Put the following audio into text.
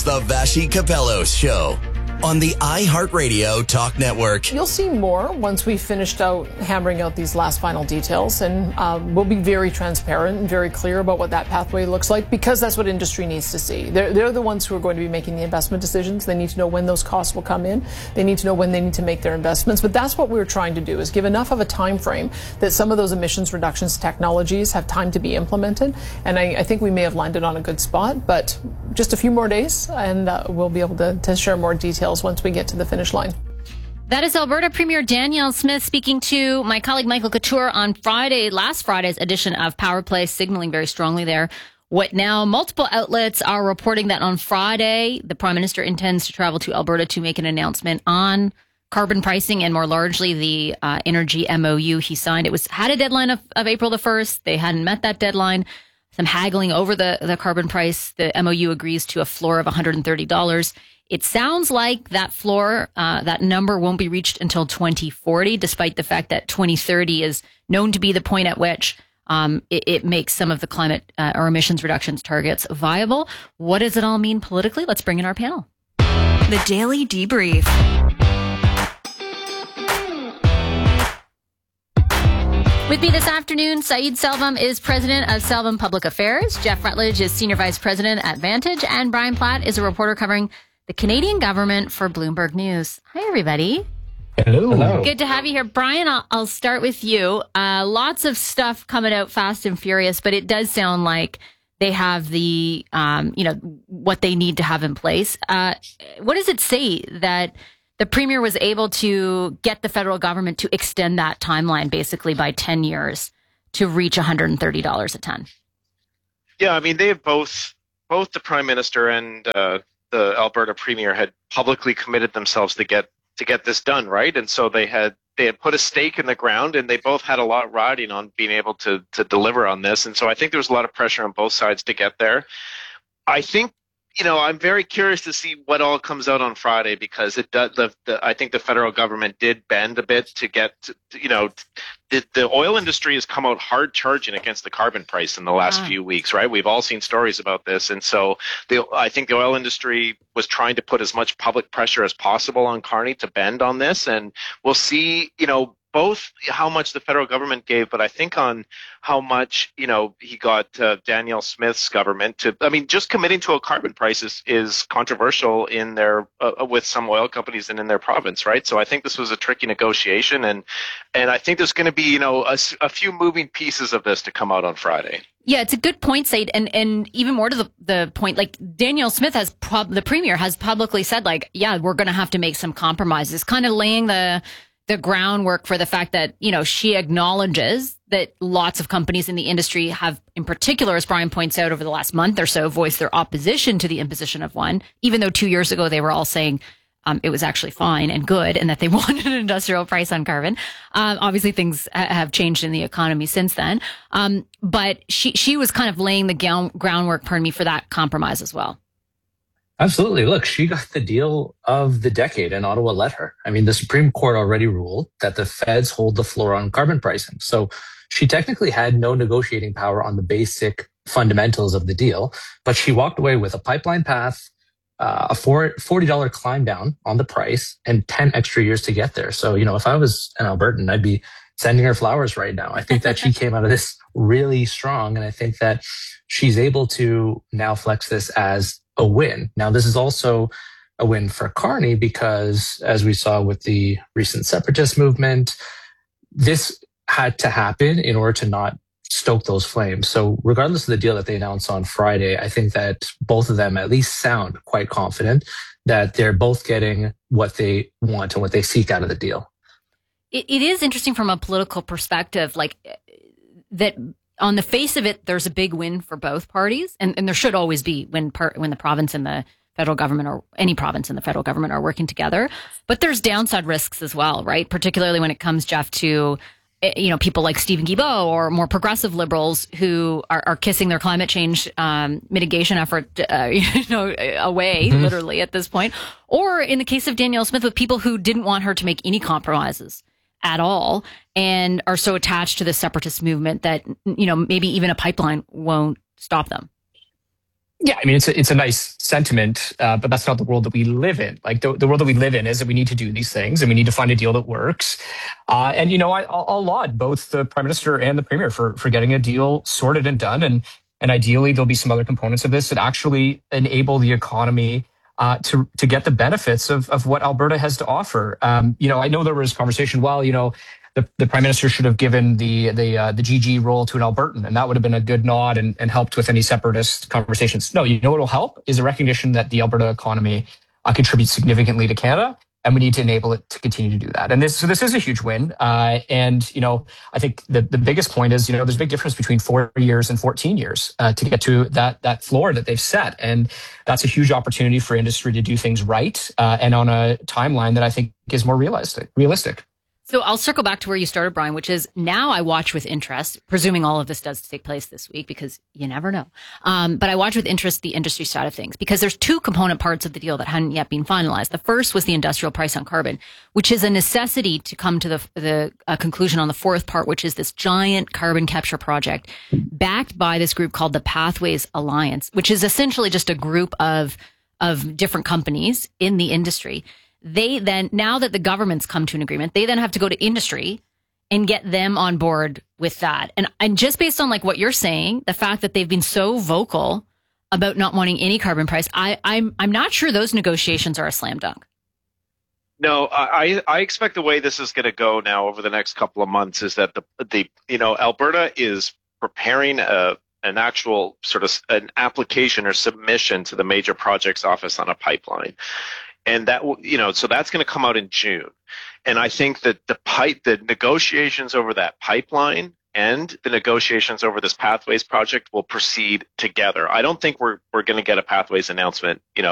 The Vassy Capello Show on the iHeartRadio Talk Network. You'll see more once we've finished out hammering out these last final details, and we'll be very transparent and very clear about what that pathway looks like, because that's what industry needs to see. They're the ones who are going to be making the investment decisions. They need to know when those costs will come in. They need to know when they need to make their investments. But that's what we're trying to do, is give enough of a time frame that some of those emissions reductions technologies have time to be implemented. And I think we may have landed on a good spot, but just a few more days, and we'll be able to share more details once we get to the finish line. That is Alberta Premier Danielle Smith speaking to my colleague Michael Couture on last Friday's edition of Power Play, signaling very strongly there what now multiple outlets are reporting that on Friday, the Prime Minister intends to travel to Alberta to make an announcement on carbon pricing and more largely the energy MOU he signed. It had a deadline of April the 1st. They hadn't met that deadline. Some haggling over the carbon price. The MOU agrees to a floor of $130. It sounds like that floor, that number won't be reached until 2040, despite the fact that 2030 is known to be the point at which it makes some of the climate or emissions reductions targets viable. What does it all mean politically? Let's bring in our panel. The Daily Debrief. With me this afternoon, Saeed Selvam is president of Selvam Public Affairs. Jeff Rutledge is senior vice president at Vantage. And Brian Platt is a reporter covering the Canadian government for Bloomberg News. Hi, everybody. Hello. Good to have you here. Brian, I'll start with you. Lots of stuff coming out fast and furious, but it does sound like they have the, what they need to have in place. What does it say that the Premier was able to get the federal government to extend that timeline basically by 10 years to reach $130 a ton? Yeah, I mean, they have both the Prime Minister and the Alberta Premier had publicly committed themselves to get this done, right? And so they had put a stake in the ground, and they both had a lot riding on being able to deliver on this. And so I think there was a lot of pressure on both sides to get there. I think, I'm very curious to see what all comes out on Friday, because it does. I think the federal government did bend a bit to get, the oil industry has come out hard charging against the carbon price in the last few weeks, right? We've all seen stories about this. And so I think the oil industry was trying to put as much public pressure as possible on Carney to bend on this. And we'll see, both how much the federal government gave, but I think on how much, he got Danielle Smith's government to, just committing to a carbon price is controversial in their, with some oil companies and in their province, right? So I think this was a tricky negotiation, and I think there's going to be, a few moving pieces of this to come out on Friday. Yeah, it's a good point, Said, and even more to the point, like Danielle Smith the Premier has publicly said, like, yeah, we're going to have to make some compromises, kind of laying the groundwork for the fact that, she acknowledges that lots of companies in the industry have, in particular, as Brian points out, over the last month or so, voiced their opposition to the imposition of one, even though 2 years ago they were all saying it was actually fine and good and that they wanted an industrial price on carbon. Obviously, things have changed in the economy since then. But she was kind of laying the groundwork, for that compromise as well. Absolutely. Look, she got the deal of the decade, and Ottawa let her. The Supreme Court already ruled that the feds hold the floor on carbon pricing. So she technically had no negotiating power on the basic fundamentals of the deal, but she walked away with a pipeline path, a $40 climb down on the price, and 10 extra years to get there. So, if I was an Albertan, I'd be sending her flowers right now. I think that she came out of this really strong, and I think that she's able to now flex this as a win. Now, this is also a win for Carney because, as we saw with the recent separatist movement, this had to happen in order to not stoke those flames. So regardless of the deal that they announced on Friday, I think that both of them at least sound quite confident that they're both getting what they want and what they seek out of the deal. It is interesting from a political perspective, like that. On the face of it, there's a big win for both parties, and there should always be when the province and the federal government, or any province and the federal government, are working together. But there's downside risks as well, right? Particularly when it comes, Jeff, to people like Stephen Guilbeault or more progressive liberals who are kissing their climate change mitigation effort, away, literally at this point. Or in the case of Danielle Smith, with people who didn't want her to make any compromises at all, and are so attached to the separatist movement that, maybe even a pipeline won't stop them. Yeah, I mean, it's a nice sentiment, but that's not the world that we live in. Like the world that we live in is that we need to do these things and we need to find a deal that works. And, I'll laud both the Prime Minister and the Premier for getting a deal sorted and done. And ideally, there'll be some other components of this that actually enable the economy to get the benefits of what Alberta has to offer. I know there was conversation, the Prime Minister should have given the GG role to an Albertan, and that would have been a good nod and helped with any separatist conversations. No, what will help is a recognition that the Alberta economy contributes significantly to Canada, and we need to enable it to continue to do that. And this is a huge win. I think the biggest point is, there's a big difference between 4 years and 14 years to get to that floor that they've set. And that's a huge opportunity for industry to do things right and on a timeline that I think is more realistic. So I'll circle back to where you started, Brian, which is now I watch with interest, presuming all of this does take place this week, because you never know. But I watch with interest the industry side of things, because there's two component parts of the deal that hadn't yet been finalized. The first was the industrial price on carbon, which is a necessity to come to the conclusion on the fourth part, which is this giant carbon capture project backed by this group called the Pathways Alliance, which is essentially just a group of different companies in the industry. They then, now that the government's come to an agreement, they then have to go to industry and get them on board with that. And just based on like what you're saying, the fact that they've been so vocal about not wanting any carbon price, I'm not sure those negotiations are a slam dunk. No, I expect the way this is going to go now over the next couple of months is that Alberta is preparing an actual sort of an application or submission to the Major Projects Office on a pipeline. And that, so that's going to come out in June. And I think that the negotiations over that pipeline and the negotiations over this Pathways project will proceed together. I don't think we're going to get a Pathways announcement,